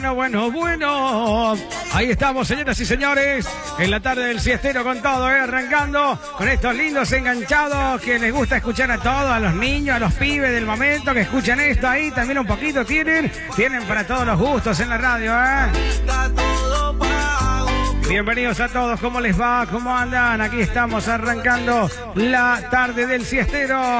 Bueno, ahí estamos, señoras y señores, en la tarde del siestero con todo, arrancando con estos lindos enganchados que les gusta escuchar a todos, a los niños, a los pibes del momento que escuchan esto ahí, también un poquito tienen para todos los gustos en la radio, Bienvenidos a todos, ¿cómo les va? ¿Cómo andan? Aquí estamos arrancando la tarde del siestero.